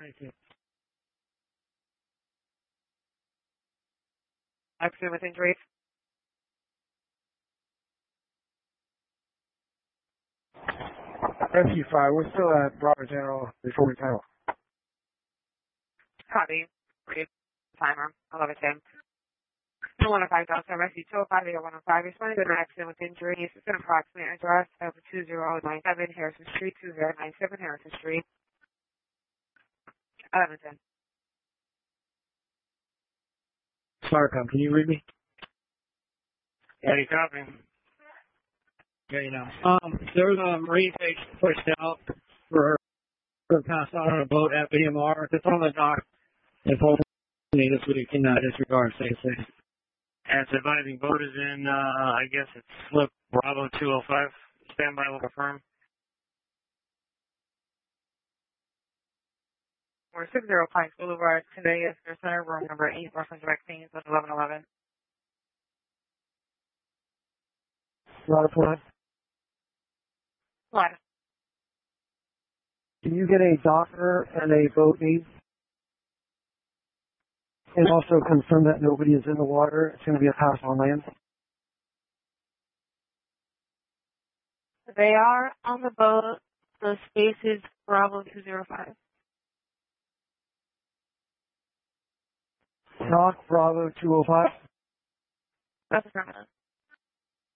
Thank you. Accident with injuries. Rescue 5, we're still at Bravo General before we title. Copy. Read timer. 11:10. 105 Delta Rescue 205 105. Responding to an accident with injuries. It's an approximate address of 2097 Harrison Street, 2097 Harrison Street. 11:10. Starcom, can you read me? Yeah, you copy. Yeah, you know. There was a Marine page pushed out for her to pass out on a boat at BMR. It's on the dock. If hopefully this week can disregard, stay safe. And it's advising boat is in, I guess it's slip Bravo 205. Stand by, will confirm. We're 60 Pikes Boulevard. Today is your center, room number 8, reference vaccines at 11:11. Lot of fun. What? Can you get a docker and a boat name? And also confirm that nobody is in the water. It's going to be a pass on land. They are on the boat. The space is Bravo 205. Dock Bravo 205. That's affirmative.